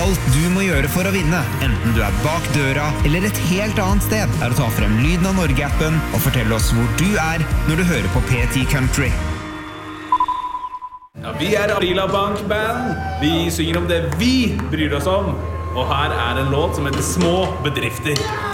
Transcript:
Alt du må gjøre for å vinne, enten du bak døra eller et helt annet sted, å ta frem Lyden av Norge-appen og fortelle oss hvor du når du hører på P10 Country. Ja, vi Aprila Bank Band. Vi synger om det vi bryr oss om. Og her en låt som heter Små bedrifter.